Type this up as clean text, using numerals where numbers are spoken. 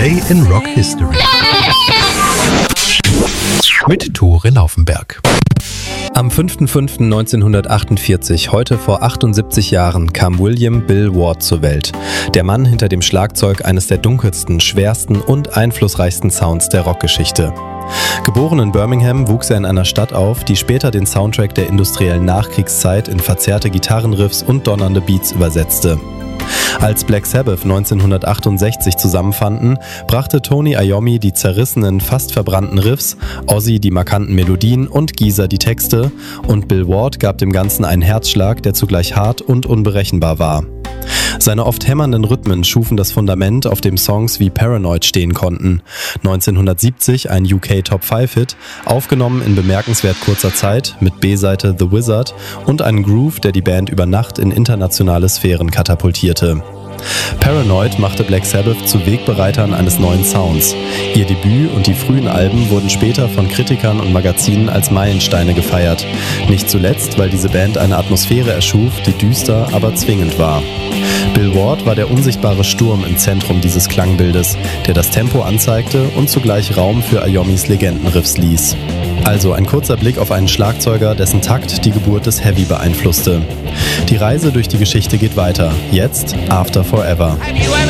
Today in Rock History mit Tore Laufenberg. Am 5.5.1948, heute vor 78 Jahren, kam William Bill Ward zur Welt. Der Mann hinter dem Schlagzeug eines der dunkelsten, schwersten und einflussreichsten Sounds der Rockgeschichte. Geboren in Birmingham, wuchs er in einer Stadt auf, die später den Soundtrack der industriellen Nachkriegszeit in verzerrte Gitarrenriffs und donnernde Beats übersetzte. Als Black Sabbath 1968 zusammenfanden, brachte Tony Iommi die zerrissenen, fast verbrannten Riffs, Ozzy die markanten Melodien und Geezer die Texte und Bill Ward gab dem Ganzen einen Herzschlag, der zugleich hart und unberechenbar war. Seine oft hämmernden Rhythmen schufen das Fundament, auf dem Songs wie Paranoid stehen konnten. 1970 ein UK Top-5-Hit, aufgenommen in bemerkenswert kurzer Zeit mit B-Seite The Wizard und einen Groove, der die Band über Nacht in internationale Sphären katapultierte. Paranoid machte Black Sabbath zu Wegbereitern eines neuen Sounds. Ihr Debüt und die frühen Alben wurden später von Kritikern und Magazinen als Meilensteine gefeiert. Nicht zuletzt, weil diese Band eine Atmosphäre erschuf, die düster, aber zwingend war. Bill Ward war der unsichtbare Sturm im Zentrum dieses Klangbildes, der das Tempo anzeigte und zugleich Raum für Iommis Legendenriffs ließ. Also ein kurzer Blick auf einen Schlagzeuger, dessen Takt die Geburt des Heavy beeinflusste. Die Reise durch die Geschichte geht weiter, jetzt After Forever.